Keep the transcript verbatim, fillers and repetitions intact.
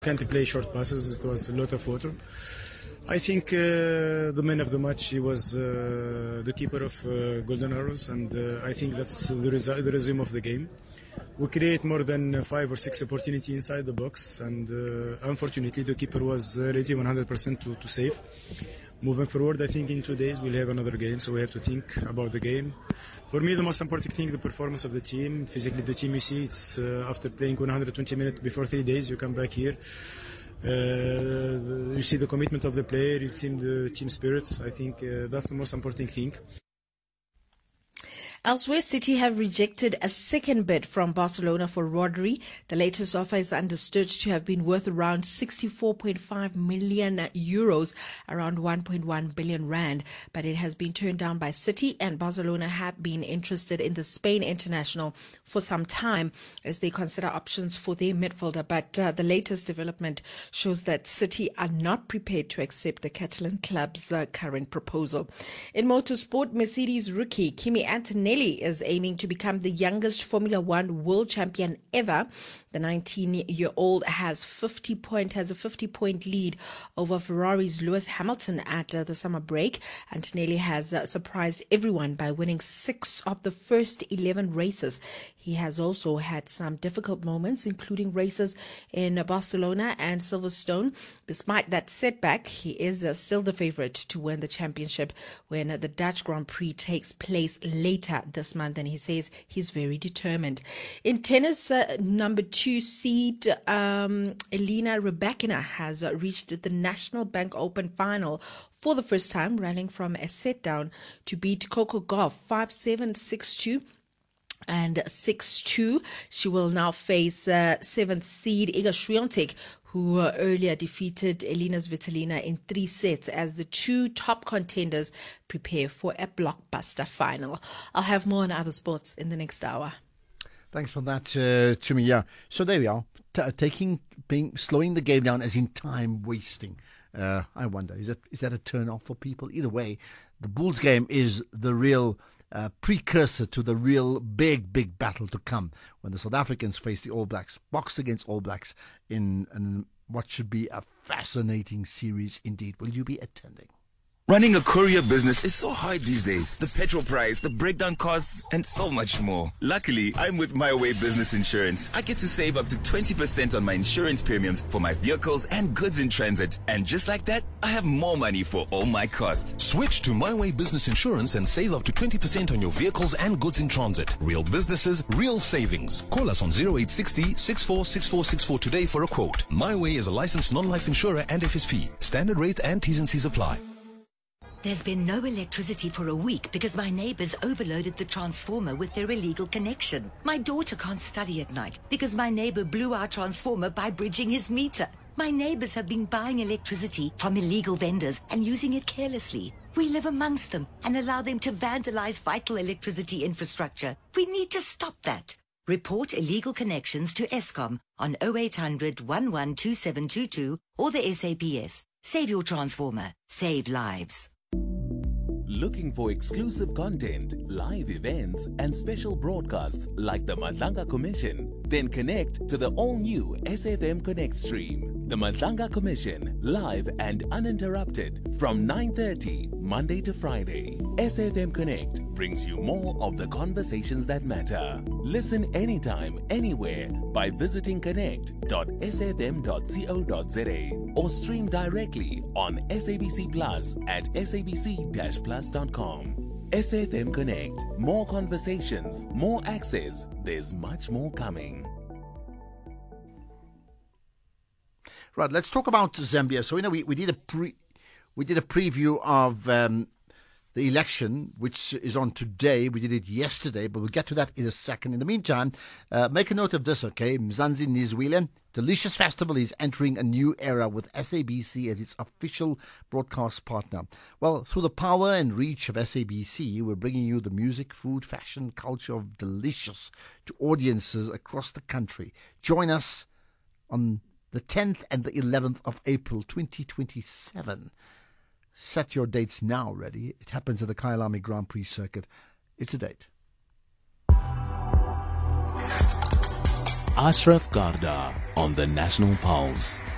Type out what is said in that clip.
can't play short passes. It was a lot of water. I think uh, the man of the match, he was uh, the keeper of uh, Golden Arrows, and uh, I think that's the, resu- the resume of the game. We create more than five or six opportunities inside the box, and uh, unfortunately the keeper was ready one hundred percent to, to save. Moving forward, I think in two days we'll have another game, so we have to think about the game. For me, the most important thing, the performance of the team. Physically, the team you see, it's uh, after playing one hundred twenty minutes before three days, you come back here. Uh, the, you see the commitment of the player, you see the team spirit. I think uh, that's the most important thing. Elsewhere, City have rejected a second bid from Barcelona for Rodri. The latest offer is understood to have been worth around sixty-four point five million euros, around one point one billion rand. But it has been turned down by City, and Barcelona have been interested in the Spain international for some time as they consider options for their midfielder. But uh, the latest development shows that City are not prepared to accept the Catalan club's uh, current proposal. In motorsport, Mercedes rookie Kimi Antonelli is aiming to become the youngest Formula One world champion ever. The nineteen-year-old has fifty point has a fifty-point lead over Ferrari's Lewis Hamilton at uh, the summer break. Antonelli has uh, surprised everyone by winning six of the first eleven races. He has also had some difficult moments, including races in Barcelona and Silverstone. Despite that setback, he is uh, still the favorite to win the championship when uh, the Dutch Grand Prix takes place later this month, and he says he's very determined. In tennis, uh, number two seed um, Elena Rybakina has uh, reached the National Bank Open final for the first time, rallying from a set down to beat Coco Gauff five seven, six two. And six two. She will now face uh, seventh seed Iga Swiatek, who uh, earlier defeated Elina Svitolina in three sets as the two top contenders prepare for a blockbuster final. I'll have more on other sports in the next hour. Thanks for that, uh, Chumi. Yeah. So there we are, T- taking, being, slowing the game down as in time wasting. Uh, I wonder, is that is that a turn off for people? Either way, the Bulls game is the real Uh, precursor to the real big, big battle to come when the South Africans face the All Blacks, box against All Blacks in, in what should be a fascinating series indeed. Will you be attending? Running a courier business is so hard these days. The petrol price, the breakdown costs, and so much more. Luckily, I'm with My Way Business Insurance. I get to save up to twenty percent on my insurance premiums for my vehicles and goods in transit. And just like that, I have more money for all my costs. Switch to My Way Business Insurance and save up to twenty percent on your vehicles and goods in transit. Real businesses, real savings. Call us on zero eight six zero, six four six four six four today for a quote. My Way is a licensed non-life insurer and F S P. Standard rates and T's and C's apply. There's been no electricity for a week because my neighbors overloaded the transformer with their illegal connection. My daughter can't study at night because my neighbor blew our transformer by bridging his meter. My neighbors have been buying electricity from illegal vendors and using it carelessly. We live amongst them and allow them to vandalize vital electricity infrastructure. We need to stop that. Report illegal connections to Eskom on oh eight hundred, one one two seven two two or the S A P S. Save your transformer. Save lives. Looking for exclusive content, live events, and special broadcasts like the Madlanga Commission? Then connect to the all-new S F M Connect stream. The Madlanga Commission, live and uninterrupted from nine thirty, Monday to Friday. S F M Connect brings you more of the conversations that matter. Listen anytime, anywhere by visiting connect dot s f m dot co dot z a or stream directly on S A B C Plus at s a b c dash plus dot com. S F M Connect. More conversations, more access. There's much more coming. Right, let's talk about Zambia. So, you know, we, we did a pre we did a preview of um, the election, which is on today. We did it yesterday, but we'll get to that in a second. In the meantime, uh, make a note of this, okay? Mzansi Nizwile Delicious Festival is entering a new era with S A B C as its official broadcast partner. Well, through the power and reach of S A B C, we're bringing you the music, food, fashion, culture of Delicious to audiences across the country. Join us on the tenth and the eleventh of April twenty twenty-seven. Set your dates now ready. It happens at the Kyalami Grand Prix circuit. It's a date. Ashraf Garda on the National Pulse.